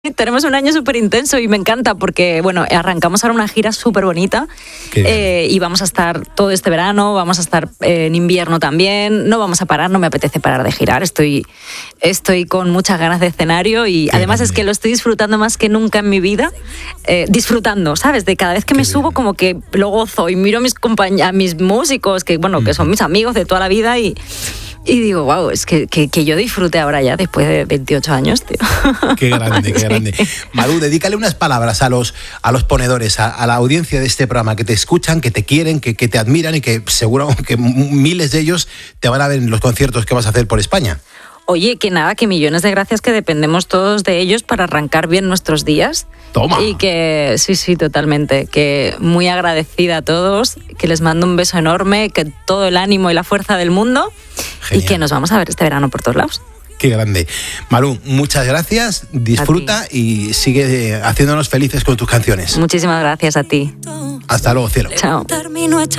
Tenemos un año súper intenso y me encanta porque, bueno, arrancamos ahora una gira súper bonita y vamos a estar todo este verano, vamos a estar en invierno también, no vamos a parar, no me apetece parar de girar, estoy con muchas ganas de escenario y además es que lo estoy disfrutando más que nunca en mi vida, disfrutando, ¿sabes? De cada vez que me subo como que lo gozo y miro a mis músicos, que bueno, que son mis amigos de toda la vida y digo, wow, es que yo disfrute ahora ya después de 28 años, tío. Qué grande, qué grande. Malú, dedícale unas palabras a los ponedores, a la audiencia de este programa, que te escuchan, que te quieren, que te admiran y que seguro que miles de ellos te van a ver en los conciertos que vas a hacer por España. Oye, que nada, que millones de gracias, que dependemos todos de ellos para arrancar bien nuestros días. Toma. Y que, sí, totalmente, que muy agradecida a todos, que les mando un beso enorme, que todo el ánimo y la fuerza del mundo. Genial. Y que nos vamos a ver este verano por todos lados. Qué grande. Malú, muchas gracias, disfruta y sigue haciéndonos felices con tus canciones. Muchísimas gracias a ti. Hasta luego, cielo. Chao.